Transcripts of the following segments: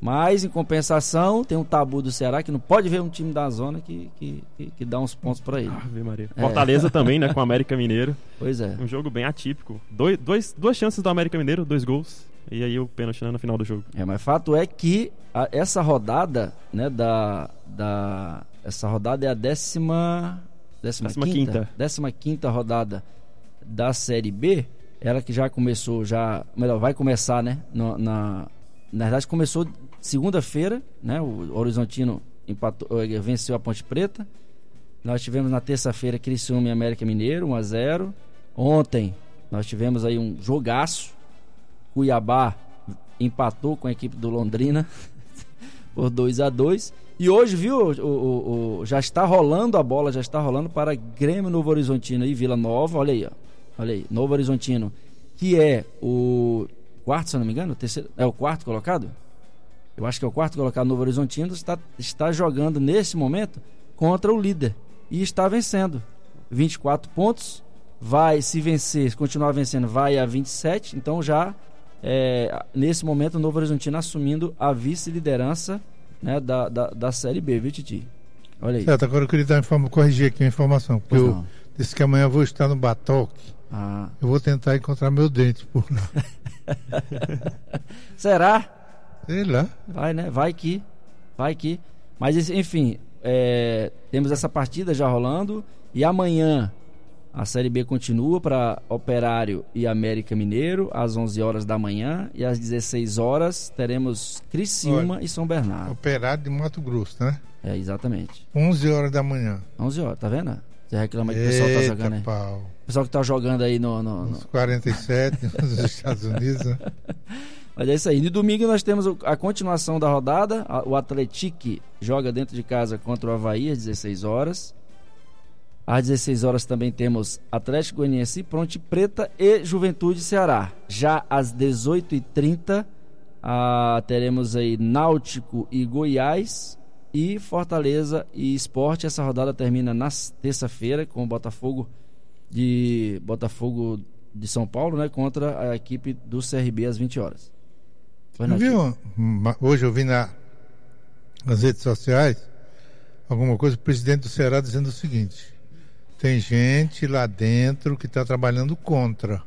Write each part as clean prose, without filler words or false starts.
Mas, em compensação, tem um tabu do Ceará que não pode ver um time da zona que dá uns pontos para ele. Ave Maria. Fortaleza também, né, com o América Mineiro. Pois é. Um jogo bem atípico. Duas chances do América Mineiro, 2 gols. E aí o pênalti no final do jogo. Mas fato é que essa rodada, né, essa rodada é a 15ª rodada da Série B. Ela que já começou, vai começar, né? Na verdade, começou segunda-feira, né? O Horizontino venceu a Ponte Preta. Nós tivemos na terça-feira Criciúma e América Mineiro, 1-0. Ontem nós tivemos aí um jogaço. Cuiabá empatou com a equipe do Londrina por 2-2. E hoje, viu, já está rolando a bola, já está rolando para Grêmio, Novo Horizontino e Vila Nova. Olha aí, Novo Horizontino, que é o quarto, se eu não me engano, é o quarto colocado? Eu acho que é o quarto colocado. Novo Horizontino está jogando nesse momento contra o líder e está vencendo. 24 pontos, se vencer, se continuar vencendo, vai a 27. Então já, nesse momento, o Novo Horizontino assumindo a vice-liderança, né, da Série B, viu, Titi? Olha aí. Certo, agora eu queria corrigir aqui uma informação, porque eu disse que amanhã eu vou estar no Batoque. Eu vou tentar encontrar meu dente por lá. Será? Sei lá. Vai, né? Vai que. Mas, enfim, temos essa partida já rolando. E amanhã a Série B continua para Operário e América Mineiro, às 11 horas da manhã. E às 16 horas teremos Criciúma e São Bernardo. Operário de Mato Grosso, né? Exatamente. 11 horas da manhã. 11 horas, tá vendo? Você reclama que o pessoal tá jogando aí. Pau. O pessoal que tá jogando aí nos 47, nos Estados Unidos, né? Mas é isso aí. No domingo nós temos a continuação da rodada. O Atlético joga dentro de casa contra o Avaí às 16 horas. Às 16 horas também temos Atlético Goianiense, Ponte Preta e Juventude Ceará. Já às 18h30 teremos aí Náutico e Goiás e Fortaleza e Sport. Essa rodada termina na terça-feira com o Botafogo de São Paulo, né, contra a equipe do CRB às 20 horas. Hoje eu vi nas redes sociais alguma coisa, o presidente do Ceará dizendo o seguinte: tem gente lá dentro que está trabalhando contra,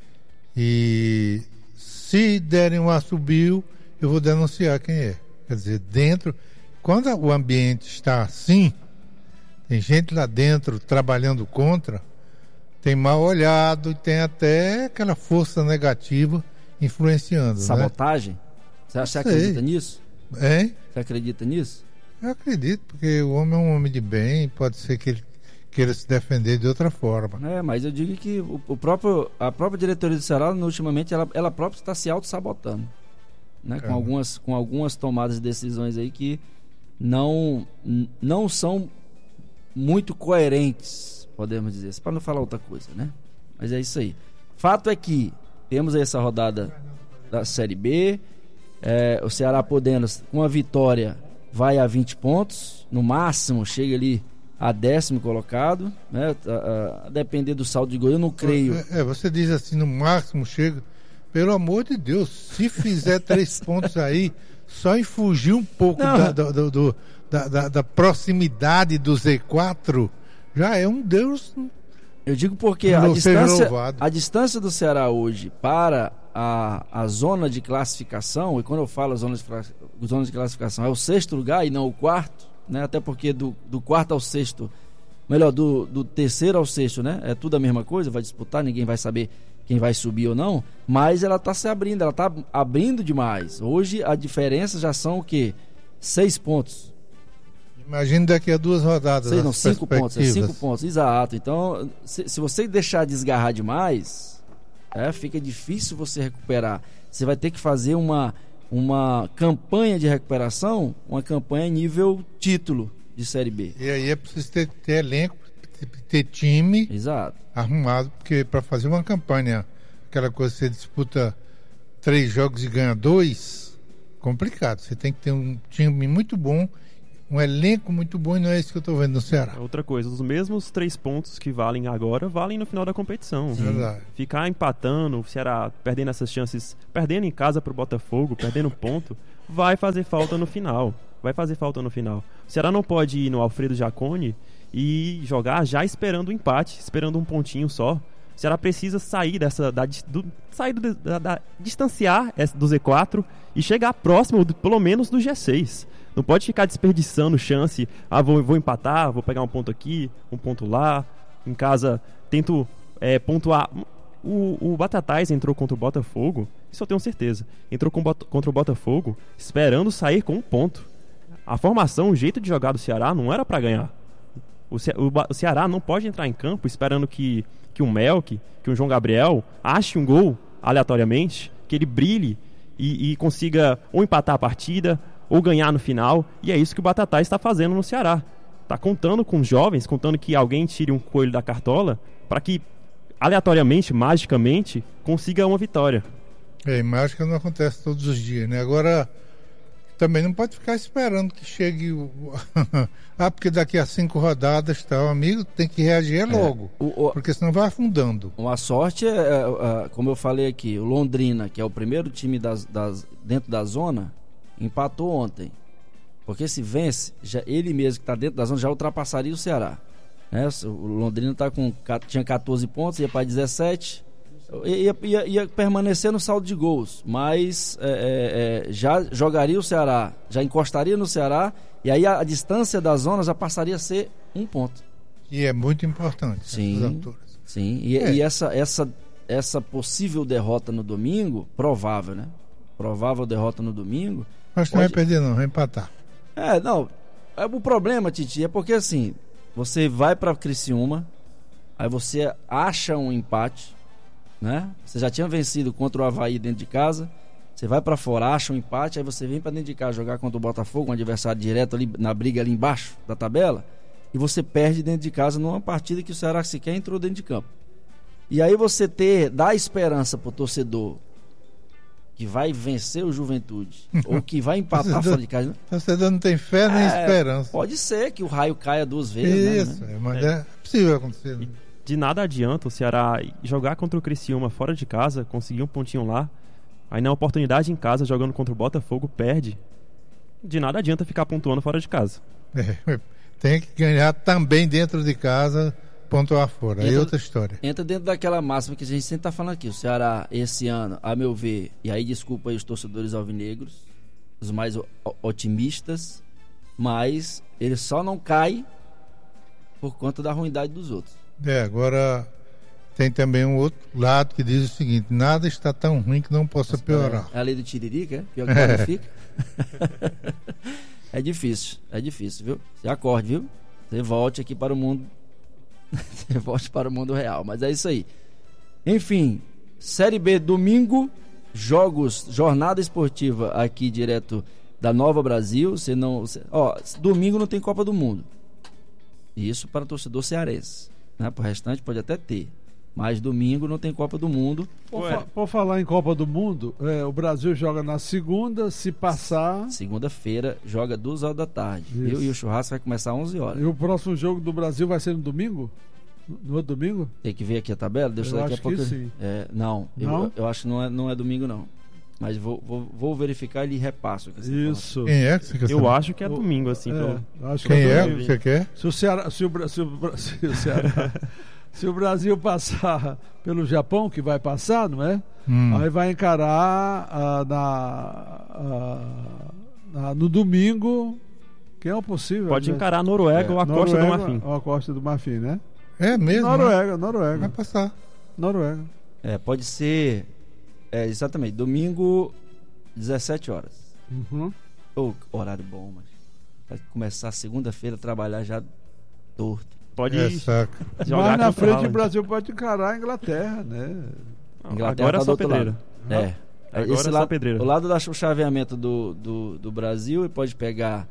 e se derem um assobio eu vou denunciar quem é. Quer dizer, dentro, quando o ambiente está assim, tem gente lá dentro trabalhando contra, tem mal olhado e tem até aquela força negativa influenciando. Sabotagem? Né? Você acredita nisso? Hein? Você acredita nisso? Eu acredito, porque o homem é um homem de bem, pode ser que ele queira se defender de outra forma. Mas eu digo que a própria diretoria do Ceará, ultimamente, ela própria está se auto-sabotando, né? Com algumas tomadas de decisões aí que não são muito coerentes, podemos dizer, para não falar outra coisa, né? Mas é isso aí. Fato é que temos aí essa rodada da Série B, o Ceará podendo, com a vitória, vai a 20 pontos, no máximo chega ali a 10º colocado, né? A depender do saldo de gol, eu não creio. Você diz assim, no máximo chega, pelo amor de Deus, se fizer 3 pontos aí, só em fugir um pouco da proximidade do Z4, já é um Deus. Eu digo porque a distância do Ceará hoje para a zona de classificação, e quando eu falo zona de classificação, é o 6º lugar e não o 4º, né? Até porque do 4º ao 6º, melhor, do 3º ao 6º, né? É tudo a mesma coisa, vai disputar, ninguém vai saber quem vai subir ou não, mas ela está se abrindo, ela está abrindo demais. Hoje a diferença já são o quê? 6 pontos. Imagina daqui a 2 rodadas. 5 pontos, 5 pontos, exato. Então, se você deixar desgarrar demais, fica difícil você recuperar. Você vai ter que fazer uma campanha de recuperação, uma campanha nível título de Série B. E aí é preciso ter elenco, ter time, exato, arrumado, porque para fazer uma campanha, aquela coisa que você disputa 3 jogos e ganha 2, complicado. Você tem que ter um time muito bom, um elenco muito bom, e não é isso que eu estou vendo no Ceará. Outra coisa, os mesmos 3 pontos que valem agora, valem no final da competição. Ficar empatando, o Ceará perdendo essas chances, perdendo em casa pro Botafogo, perdendo ponto, vai fazer falta no final. O Ceará não pode ir no Alfredo Jaconi e jogar já esperando o empate, esperando um pontinho só. O Ceará precisa sair distanciar do Z4 e chegar próximo, pelo menos, do G6. Não pode ficar desperdiçando chance. Vou empatar, vou pegar um ponto aqui, um ponto lá. Em casa, tento pontuar. O Batatais entrou contra o Botafogo, isso eu tenho certeza. Entrou contra o Botafogo esperando sair com um ponto. A formação, o jeito de jogar do Ceará não era para ganhar. O Ceará não pode entrar em campo esperando que um Melk, que um João Gabriel ache um gol aleatoriamente, que ele brilhe e consiga ou empatar a partida ou ganhar no final. E é isso que o Batatais está fazendo no Ceará. Está contando com os jovens, contando que alguém tire um coelho da cartola para que aleatoriamente, magicamente, consiga uma vitória. E mágica não acontece todos os dias, né? Agora, também não pode ficar esperando que chegue porque daqui a 5 rodadas tal, amigo, tem que reagir logo, porque senão vai afundando. Uma sorte como eu falei aqui, o Londrina, que é o primeiro time dentro da zona, empatou ontem. Porque se vence, ele mesmo que está dentro da zona já ultrapassaria o Ceará. O Londrina tinha 14 pontos, ia para 17, ia permanecer no saldo de gols, mas já jogaria o Ceará, já encostaria no Ceará, e aí a distância da zona já passaria a ser 1 ponto. E é muito importante. Sim. E essa possível derrota no domingo, provável derrota no domingo. Mas não vai perder não, vai empatar. O problema, Titi, é porque assim, você vai para Criciúma, aí você acha um empate, né? Você já tinha vencido contra o Avaí dentro de casa, você vai para fora, acha um empate, aí você vem para dentro de casa jogar contra o Botafogo, um adversário direto ali na briga ali embaixo da tabela, e você perde dentro de casa numa partida que o Ceará sequer entrou dentro de campo. E aí você dá esperança pro torcedor que vai vencer o Juventude ou que vai empatar fora de casa. O torcedor não tem fé nem esperança. Pode ser que o raio caia 2 vezes. Isso, mas é possível acontecer. Né? De nada adianta o Ceará jogar contra o Criciúma fora de casa, conseguir um pontinho lá, aí na oportunidade em casa, jogando contra o Botafogo, perde. De nada adianta ficar pontuando fora de casa. Tem que ganhar também dentro de casa, pontuar fora. Aí é outra história. Entra dentro daquela máxima que a gente sempre está falando aqui. O Ceará, esse ano, a meu ver, e aí desculpa aí os torcedores alvinegros, os mais otimistas, mas ele só não cai por conta da ruindade dos outros. Agora tem também um outro lado que diz o seguinte: nada está tão ruim que não possa piorar. É a lei do Tiririca, pior que qualifica. É difícil, viu? Você acorde, viu? Você volte aqui para o mundo. Você volte para o mundo real, mas é isso aí. Enfim, Série B domingo, jornada esportiva aqui direto da Nova Brasil. Domingo não tem Copa do Mundo. Isso para o torcedor cearense, né? Para o restante pode até ter, mas domingo não tem Copa do Mundo. Por falar em Copa do Mundo, o Brasil joga na segunda, se passar... Segunda-feira joga 2 horas da tarde, viu? E o churrasco vai começar às 11 horas. E o próximo jogo do Brasil vai ser no domingo? No outro domingo? Tem que ver aqui a tabela, deixa eu daqui a pouco. Que sim. Não? Eu acho que não é domingo não. Mas vou verificar e repasso. Isso. Quem é que você quer saber? Eu acho que é domingo, assim. Quem é que você quer? Se o Ceará... Se o Brasil passar pelo Japão, que vai passar, não é? Aí vai encarar no domingo, que é o possível. Pode encarar a Noruega ou a Costa do Marfim. Ou a Costa do Marfim, né? É mesmo? Noruega. Vai passar. Noruega. Pode ser, exatamente, domingo, 17 horas. Horário bom, mas vai começar segunda-feira a trabalhar já torto. Pode jogar. Mas na frente o Brasil pode encarar a Inglaterra, né? Inglaterra agora tá é só pedreira. Agora esse lado, pedreira. O lado do chaveamento do Brasil, ele pode pegar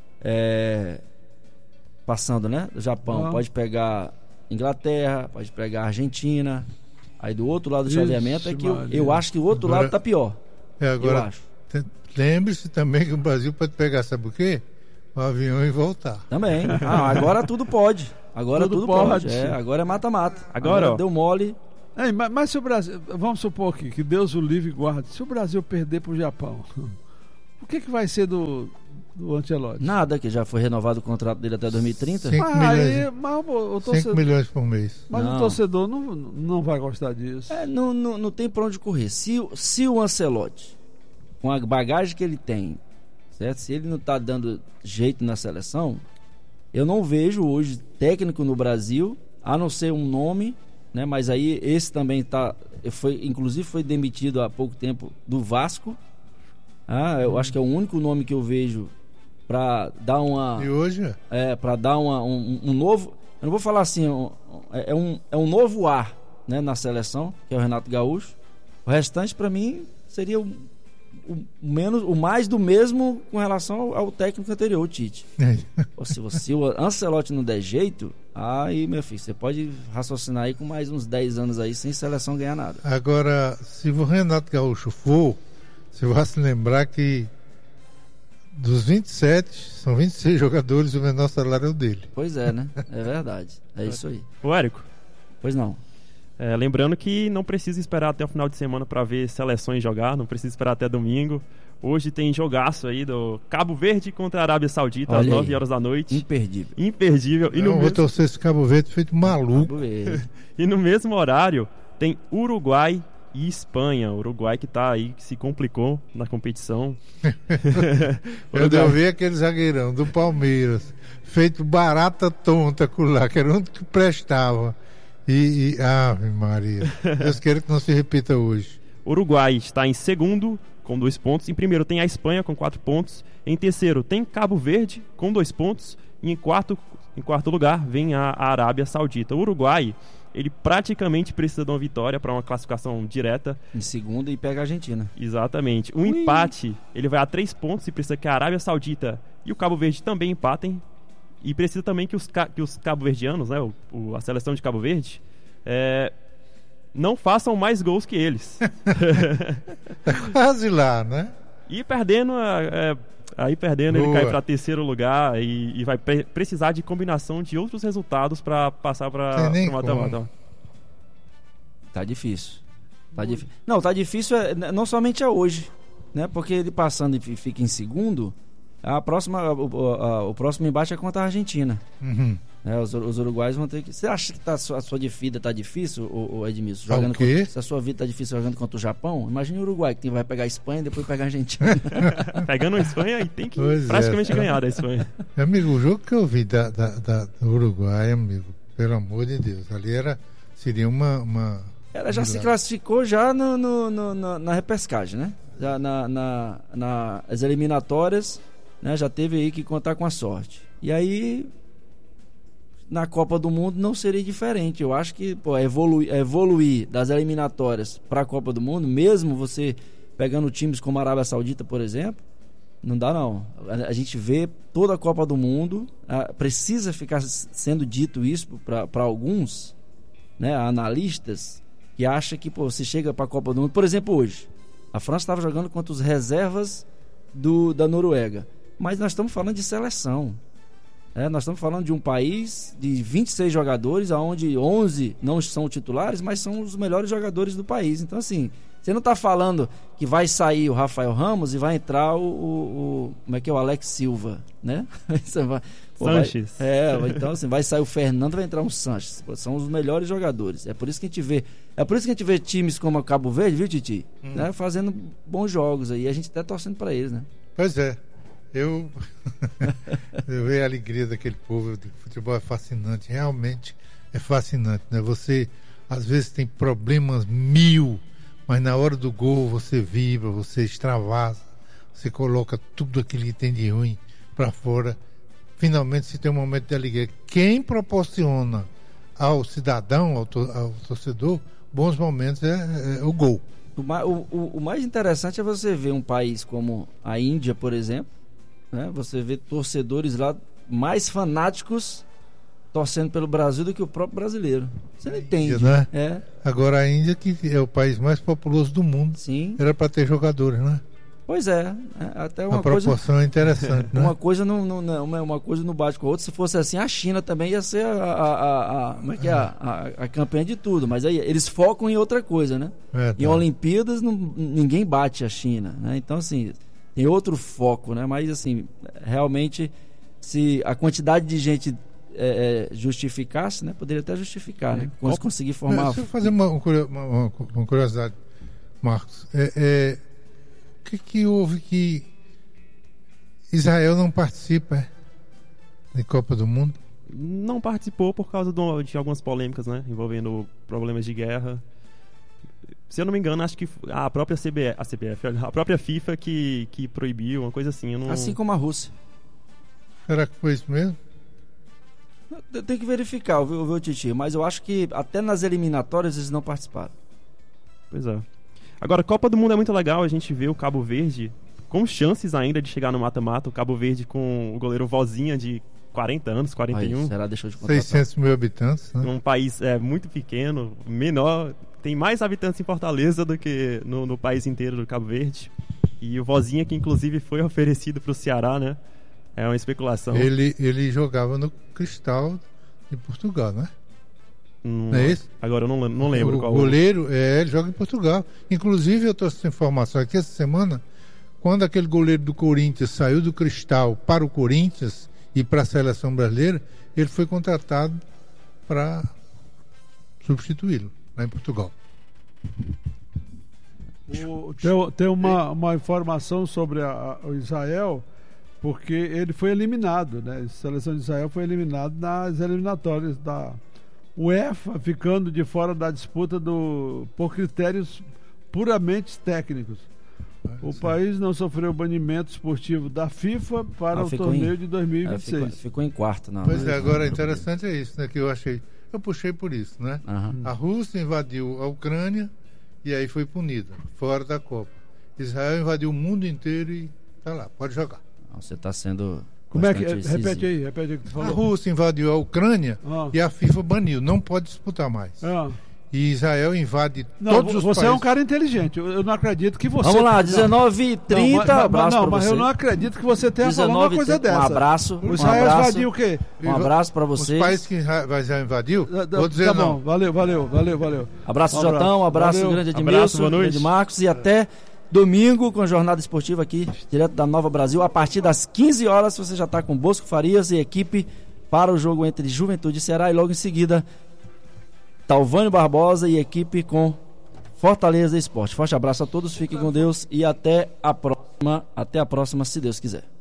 passando, né? Do Japão, pode pegar Inglaterra, pode pegar Argentina. Aí do outro lado do chaveamento é que eu acho que o outro lado tá pior. Agora, eu acho. Lembre-se também que o Brasil pode pegar, sabe o quê? O avião e voltar. Também. Agora tudo pode. Agora tudo pode. Agora é mata-mata. Agora deu mole. Mas se o Brasil, vamos supor aqui, que Deus o livre e guarde, se o Brasil perder pro Japão, O que vai ser do Ancelotti? Nada, que já foi renovado o contrato dele até 2030. 5 milhões, Mas o 5 torcedor, milhões por mês. mas Não. o torcedor não vai gostar disso. Não tem pra onde correr. Se o Ancelotti, com a bagagem que ele tem, certo? Se ele não tá dando jeito na seleção, eu não vejo hoje técnico no Brasil, a não ser um nome, né? Mas aí esse também inclusive foi demitido há pouco tempo do Vasco. Eu acho que é o único nome que eu vejo para dar uma... E hoje? Para dar um novo... Eu não vou falar assim, é um novo ar, né, na seleção, que é o Renato Gaúcho. O restante, para mim, seria o mais do mesmo com relação ao técnico anterior, o Tite. Se o Ancelotti não der jeito, aí, meu filho, você pode raciocinar aí com mais uns 10 anos aí sem seleção ganhar nada. Agora, se o Renato Gaúcho for, você vai se lembrar que dos 27, são 26 jogadores e o menor salário é o dele. Pois é, né? É verdade. É isso aí. Ô, Érico. Pois não. Lembrando que não precisa esperar até o final de semana para ver seleções jogar, não precisa esperar até domingo. Hoje tem jogaço aí do Cabo Verde contra a Arábia Saudita. Olha às aí. 9 horas da noite. Imperdível. Imperdível. E Vou torcer esse Cabo Verde feito maluco. Cabo Verde. E no mesmo horário tem Uruguai e Espanha. O Uruguai que tá aí, que se complicou na competição. Eu vi aquele zagueirão do Palmeiras, feito barata tonta com lá, que era o único que prestava. Ave Maria, Deus queira que não se repita hoje. Uruguai está em segundo com 2 pontos. Em primeiro tem a Espanha com 4 pontos. Em terceiro tem Cabo Verde com 2 pontos. E em quarto lugar vem a Arábia Saudita. O Uruguai, ele praticamente precisa de uma vitória para uma classificação direta. Em segundo e pega a Argentina. Exatamente. Um empate, ele vai a 3 pontos e precisa que a Arábia Saudita e o Cabo Verde também empatem. E precisa também que os cabo-verdianos, né, a seleção de Cabo Verde, não façam mais gols que eles. Tá quase lá, né? E perdendo, ele cai para terceiro lugar e vai precisar de combinação de outros resultados para passar para o mata-mata. Tá difícil. Não, tá difícil não somente hoje, né? Porque ele passando e fica em segundo, o próximo embate é contra a Argentina. Uhum. Os uruguaios vão ter que... Você acha que a sua vida tá difícil, o Edmilson? Se a sua vida tá difícil jogando contra o Japão, imagine o Uruguai, que vai pegar a Espanha e depois pegar a Argentina. Pegando a Espanha e tem que Pois praticamente ganhar da Espanha. Amigo, o jogo que eu vi do Uruguai, amigo, pelo amor de Deus, ali seria uma Ela já se classificou já na repescagem, né? Já nas eliminatórias, né? Já teve aí que contar com a sorte. E aí, na Copa do Mundo não seria diferente. Eu acho que evoluir das eliminatórias para a Copa do Mundo, mesmo você pegando times como a Arábia Saudita, por exemplo, não dá não. A gente vê toda a Copa do Mundo, precisa ficar sendo dito isso para alguns, né, analistas, que acham que você chega para a Copa do Mundo. Por exemplo, hoje a França estava jogando contra os reservas da Noruega, mas nós estamos falando de seleção. Nós estamos falando de um país de 26 jogadores, onde 11 não são titulares, mas são os melhores jogadores do país. Então, assim, você não está falando que vai sair o Rafael Ramos e vai entrar o Alex Silva, né? Sanches. Então, assim, vai sair o Fernando, vai entrar um Sanches. São os melhores jogadores. É por isso que a gente vê times como o Cabo Verde, viu, Titi? Né, fazendo bons jogos aí. A gente até torcendo para eles, né? Pois é. Eu vejo a alegria daquele povo. O futebol é fascinante, realmente é fascinante, né? Você às vezes tem problemas 1000, mas na hora do gol você vibra, você extravasa, você coloca tudo aquilo que tem de ruim para fora. Finalmente se tem um momento de alegria. Quem proporciona ao cidadão, ao torcedor, bons momentos é o gol. O mais interessante é você ver um país como a Índia, por exemplo, né? Você vê torcedores lá mais fanáticos torcendo pelo Brasil do que o próprio brasileiro. Você não entende, Índia, né? Agora a Índia, que é o país mais populoso do mundo, sim, era para ter jogadores, né? Pois é, até uma a proporção é interessante, né? Uma coisa uma coisa não bate com a outra. Se fosse assim, a China também ia ser a campeã de tudo, mas aí eles focam em outra coisa, né? Em Olimpíadas ninguém bate a China, né? Então, assim, tem outro foco, né? Mas assim, realmente, se a quantidade de gente justificasse, né? Poderia até justificar, né? Conseguir formar. Deixa eu fazer uma curiosidade, Marcos. O que houve que Israel não participa da Copa do Mundo? Não participou por causa de algumas polêmicas, né? Envolvendo problemas de guerra. Se eu não me engano, acho que a própria a própria FIFA que proibiu, uma coisa assim. Assim como a Rússia. Será que foi isso mesmo? Tem que verificar, viu, Titi? Mas eu acho que até nas eliminatórias eles não participaram. Pois é. Agora, a Copa do Mundo é muito legal, a gente vê o Cabo Verde com chances ainda de chegar no mata-mata. O Cabo Verde com o goleiro Vozinha de 40 anos, 41. Aí, será? Deixou de contratar. 600 mil habitantes, né? Um país muito pequeno, menor. Tem mais habitantes em Fortaleza do que no país inteiro do Cabo Verde. E o Vozinha, que inclusive foi oferecido para o Ceará, né? É uma especulação. Ele jogava no Cristal de Portugal, né? Não é isso? Agora eu não lembro qual. O goleiro, ele joga em Portugal. Inclusive, eu trouxe essa informação aqui essa semana, quando aquele goleiro do Corinthians saiu do Cristal para o Corinthians e para a seleção brasileira, ele foi contratado para substituí-lo lá em Portugal. Tem uma informação sobre o Israel, porque ele foi eliminado, né? A seleção de Israel foi eliminada nas eliminatórias da UEFA, ficando de fora da disputa por critérios puramente técnicos. O país não sofreu banimento esportivo da FIFA para o torneio de 2026. Ficou em quarto, não. Pois agora interessante é isso, né? Que eu puxei por isso, né? A Rússia invadiu a Ucrânia e aí foi punida, fora da Copa. Israel invadiu o mundo inteiro e tá lá, pode jogar. Você está sendo... Como é que... Repete aí o que tu falou. A Rússia invadiu a Ucrânia e a FIFA baniu, não pode disputar mais. E Israel invade todos os países. Você é um cara inteligente, eu não acredito que você... Vamos lá, 19h30, abraço pra mas você. eu não acredito que você tenha falado uma coisa dessa. Um abraço. O Israel invadiu o quê? Um abraço pra vocês. Os países que Israel invadiu, vou dizer não. Tá bom, valeu. Abraço, Jotão, abraço grande Edmilson, grande Marcos, e até domingo com a jornada esportiva aqui, direto da Nova Brasil, a partir das 15 horas, você já está com Bosco Farias e equipe para o jogo entre Juventude e Ceará, e logo em seguida Talvânio Barbosa e equipe com Fortaleza Esporte. Forte abraço a todos, fiquem com Deus e até a próxima, se Deus quiser.